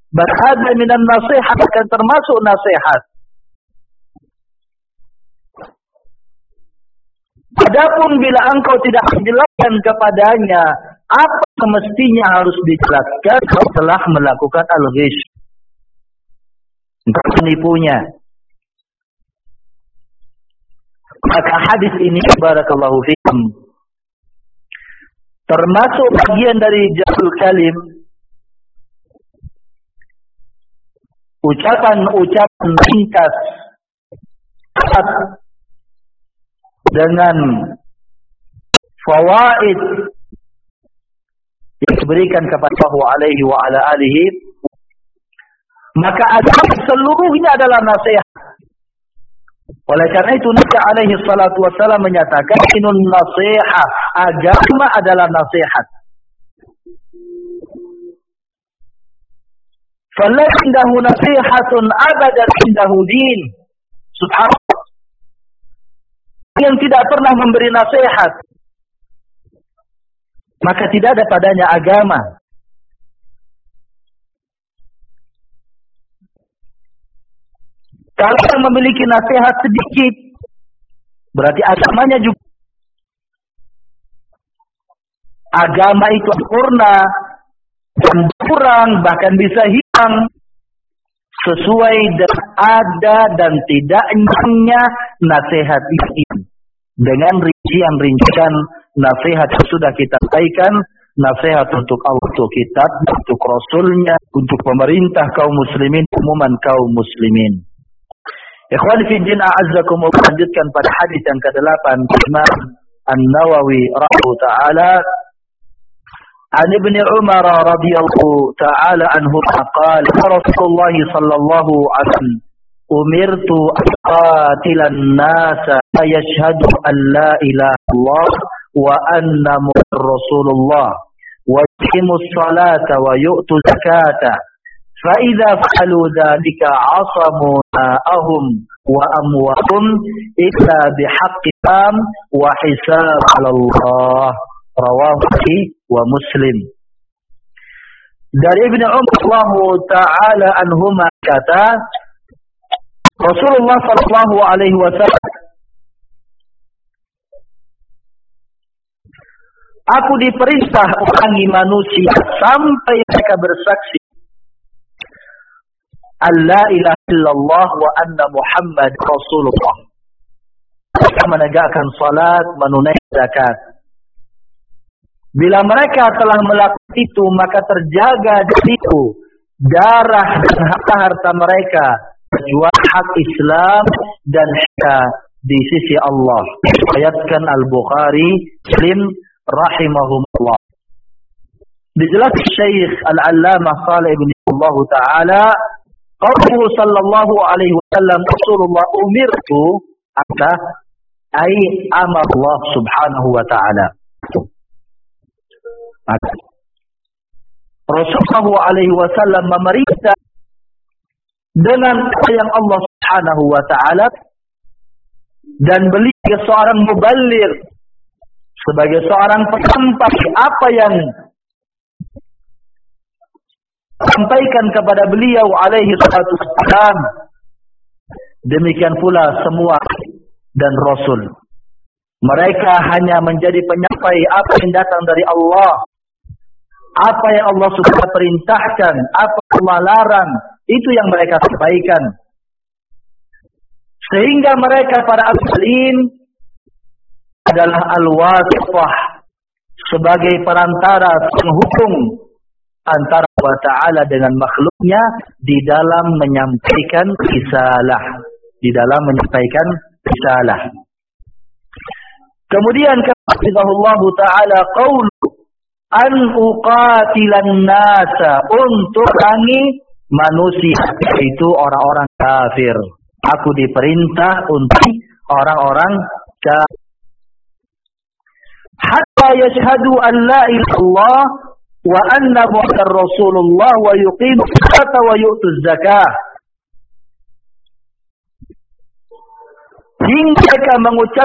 Berada minan nasihat, akan termasuk nasihat. Adapun bila engkau tidak menjelaskan kepadanya apa semestinya harus dijelaskan, kau telah melakukan al-ghish. Engkau menipunya. Maka hadis ini, barakallahu fikum, termasuk bagian dari jahul kalim, ucapan-ucapan ringkas dengan fawaid yang diberikan kepada Allah alaihi wa ala alihi, maka agama seluruhnya adalah nasihat. Oleh karena itu Nabi alaihi salatu wassalam menyatakan inun nasihat, agama adalah nasihat. Falaysa indahu nasihatun abadan indahu din. Subhanallah. Yang tidak pernah memberi nasihat, maka tidak ada padanya agama. Kalau yang memiliki nasihat sedikit, berarti agamanya juga. Agama itu sempurna dan kurang, bahkan bisa hilang sesuai dengan ada dan tidaknya nasihat ini. Dengan rincian-rincian nasihat yang sudah kita sampaikan, nasihat untuk Allah, untuk kitab, untuk Rasulnya, untuk pemerintah kaum muslimin, umuman kaum muslimin. Ikhwan fi din, a'azzakumullah, lanjutkan pada hadis yang ke-8 Imam An-Nawawi rahimahu ta'ala. An Ibn Umar radhiyallahu ta'ala anhu qala Rasulullah sallallahu alaihi wasallam umirtu an qatilan nasa yashhadu an la ilaha illallah wa anna muhammadar rasulullah wa yuqimus salata wa yu'tuz zakata fa idza fa'alu dhalika 'asamu ma'ahum wa amwahum illa bihaqqihim wa hisab 'ala Allah. Rawahu wa Muslim. Dari Ibnu Umar ta'ala anhuma kata, Rasulullah sallallahu alaihi wasallam, aku diperintah memerangi manusia sampai mereka bersaksi alla ilaha illallah wa anna Muhammad Rasulullah. Mereka menegakkan salat, menunaikan zakat. Bila mereka telah melakukan itu, maka terjaga dari itu darah dan harta mereka, kecuali hak Islam dan hak di sisi Allah. Ayatkan Al-Bukhari, Muslim rahimahumullah. Dijelaskan Syekh Al-Allamah Shalih bin Allah Ta'ala, qawluhu sallallahu alaihi wasallam Rasulullah umirtu anta ay amar Allah subhanahu wa ta'ala. Rasulullah alaihi wasallam memerintah dengan apa yang Allah subhanahu wa ta'ala, dan beliau sebagai seorang muballigh, sebagai seorang penyampaian apa yang sampaikan kepada beliau alaihi salatu wassalam. Demikian pula semua dan Rasul, mereka hanya menjadi penyampai apa yang datang dari Allah. Apa yang Allah sudah perintahkan, apa yang Allah larang, itu yang mereka sampaikan. Sehingga mereka para al-alim adalah al-wasithah, sebagai perantara penghubung antara Allah Ta'ala dengan makhluknya di dalam menyampaikan risalah. Di dalam menyampaikan risalah. Kemudian kata Allah Ta'ala qaulu an uqatilan nasa, untuk memerangi manusia, yaitu orang-orang kafir. Aku diperintah untuk orang-orang kafir. Hatta yashhadu an la ilaha illallah wa anna muhammadar rasulullah wa yuqimus salata wa yu'tuz zakah. Hingga mereka mengucap